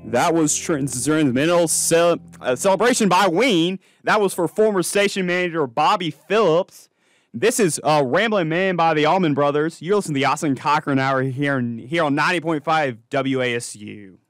That was Transcendental Celebration by Ween. That was for former station manager Bobby Phillips. This is Rambling Man by the Allman Brothers. You're listening to the Austin Cochran Hour here on 90.5 WASU.